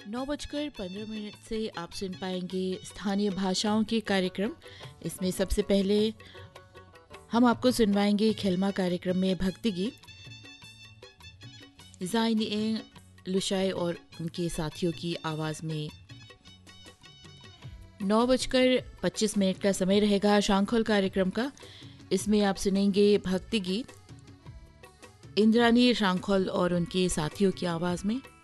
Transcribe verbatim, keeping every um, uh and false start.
नौ बजकर पंद्रह मिनट से आप सुन पाएंगे स्थानीय भाषाओं के कार्यक्रम। इसमें सबसे पहले हम आपको सुनवाएंगे खिलमा कार्यक्रम में भक्ति गीत जाइन एंग लुशाई और उनके साथियों की आवाज़ में। नौ बजकर पच्चीस मिनट का समय रहेगा शांखोल कार्यक्रम का। इसमें आप सुनेंगे भक्ति गीत इंद्रानी शांखोल और उनके साथियों की आवाज़ में।